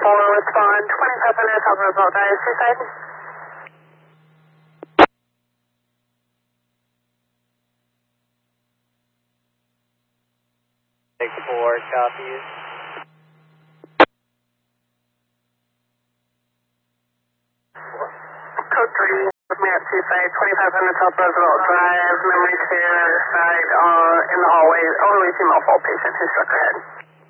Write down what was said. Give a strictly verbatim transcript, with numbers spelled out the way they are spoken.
four, respond twenty-five hundred South Roosevelt Drive, Seaside. Take four, copies. Code three, with me at Seaside, twenty-five hundred South Roosevelt Drive, memory care side, uh, in the hallway, elderly female fall patient who struck her head.